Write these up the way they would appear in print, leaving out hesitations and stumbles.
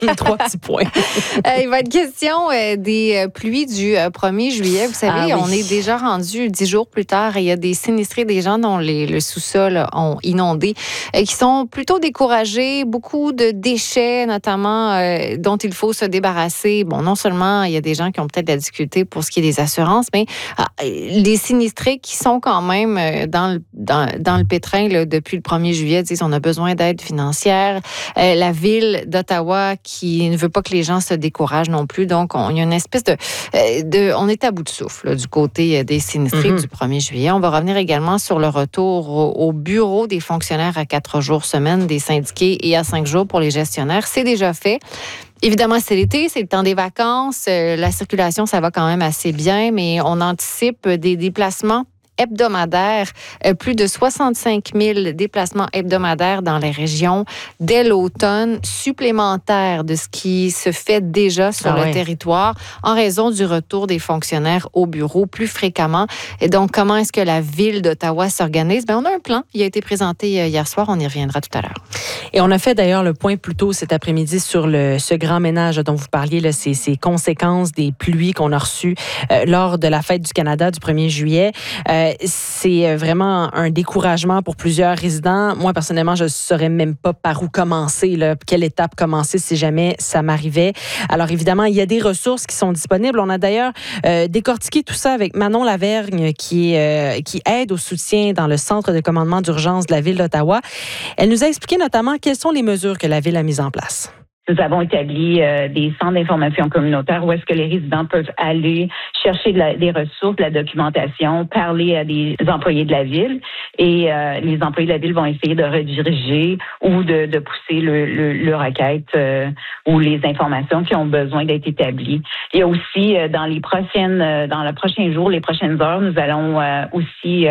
3 petits points. Il va être question des pluies du 1er juillet. Vous savez, on est déjà rendu 10 jours plus tard et il y a des sinistrés, des gens dont le sous-sol ont inondé, qui sont plutôt découragés. Beaucoup de déchets, notamment, dont il faut se débarrasser. Bon, non seulement il y a des gens qui ont peut-être de la difficulté pour ce qui est des assurances, mais les sinistrés qui sont quand même dans le pétrin là, depuis le 1er juillet disent on a besoin d'aide financière. La ville d'Ottawa qui ne veut pas que les gens se découragent non plus. Donc, il y a une espèce on est à bout de souffle là, du côté des sinistrés du 1er juillet. On va revenir également sur le retour au bureau des fonctionnaires à 4 jours semaine des syndiqués et à 5 jours pour les gestionnaires. C'est déjà fait. Évidemment, c'est l'été, c'est le temps des vacances. La circulation, ça va quand même assez bien, mais on anticipe des déplacements hebdomadaires, plus de 65 000 déplacements hebdomadaires dans les régions dès l'automne, supplémentaires de ce qui se fait déjà sur le territoire en raison du retour des fonctionnaires au bureau plus fréquemment. Et donc, comment est-ce que la Ville d'Ottawa s'organise? On a un plan. Il a été présenté hier soir. On y reviendra tout à l'heure. Et on a fait d'ailleurs le point plus tôt cet après-midi sur ce grand ménage dont vous parliez, là, ces conséquences des pluies qu'on a reçues lors de la Fête du Canada du 1er juillet. C'est vraiment un découragement pour plusieurs résidents. Moi, personnellement, je ne saurais même pas par où commencer, là, quelle étape commencer si jamais ça m'arrivait. Alors, évidemment, il y a des ressources qui sont disponibles. On a d'ailleurs décortiqué tout ça avec Manon Lavergne qui aide au soutien dans le centre de commandement d'urgence de la Ville d'Ottawa. Elle nous a expliqué notamment quelles sont les mesures que la Ville a mises en place. Nous avons établi des centres d'information communautaire où est-ce que les résidents peuvent aller chercher des ressources, de la documentation, parler à des employés de la ville et les employés de la ville vont essayer de rediriger ou de pousser le requête ou les informations qui ont besoin d'être établies. Il y a aussi dans le prochain jour, les prochaines heures, nous allons aussi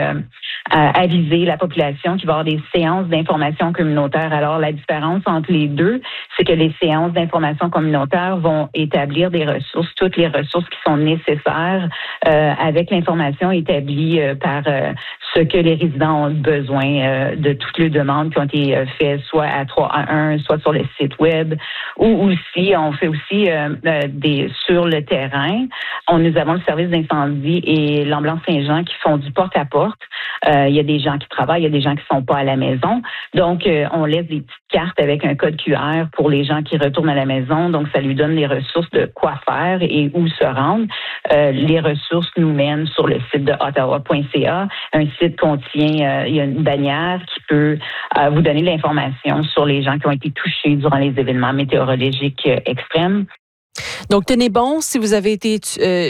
aviser la population qu'il va y avoir des séances d'information communautaire. Alors, la différence entre les deux, c'est que les séances d'information communautaire vont établir des ressources, toutes les ressources qui sont nécessaires avec l'information établie par ce que les résidents ont besoin de toutes les demandes qui ont été faites soit à 311, soit sur le site web, ou aussi, on fait aussi sur le terrain. Nous avons le service d'incendie et l'ambulance Saint-Jean qui font du porte-à-porte. Il y a des gens qui travaillent, il y a des gens qui sont pas à la maison. Donc, on laisse des petites cartes avec un code QR pour les gens qui retournent à la maison. Donc, ça lui donne les ressources de quoi faire et où se rendre. Les ressources nous mènent sur le site de ottawa.ca. Un site contient, il y a une bannière qui peut vous donner l'information sur les gens qui ont été touchés durant les événements météorologiques extrêmes. Donc, tenez bon si vous avez été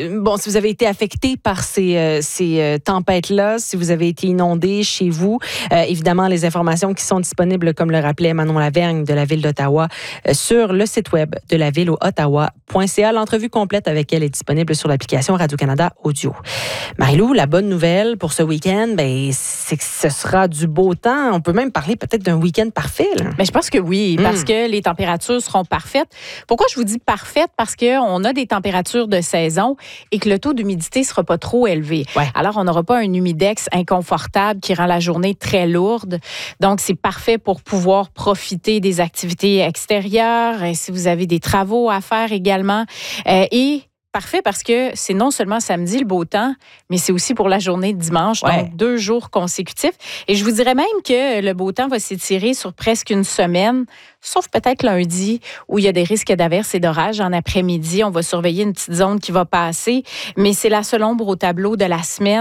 affecté par ces tempêtes-là, si vous avez été inondé chez vous. Évidemment, les informations qui sont disponibles, comme le rappelait Manon Lavergne de la Ville d'Ottawa, sur le site web de la Ville au ottawa.ca. L'entrevue complète avec elle est disponible sur l'application Radio-Canada Audio. Marie-Lou, la bonne nouvelle pour ce week-end, c'est que ce sera du beau temps. On peut même parler peut-être d'un week-end parfait. Mais je pense que oui, parce que les températures seront parfaites. Pourquoi je vous dis parfaite? Parce qu'on a des températures de saison et que le taux d'humidité ne sera pas trop élevé. Ouais. Alors, on n'aura pas un humidex inconfortable qui rend la journée très lourde. Donc, c'est parfait pour pouvoir profiter des activités extérieures, si vous avez des travaux à faire également. Et parfait parce que c'est non seulement samedi le beau temps, mais c'est aussi pour la journée de dimanche, donc 2 jours consécutifs. Et je vous dirais même que le beau temps va s'étirer sur presque une semaine, sauf peut-être lundi où il y a des risques d'averses et d'orages en après-midi. On va surveiller une petite zone qui va passer, mais c'est la seule ombre au tableau de la semaine.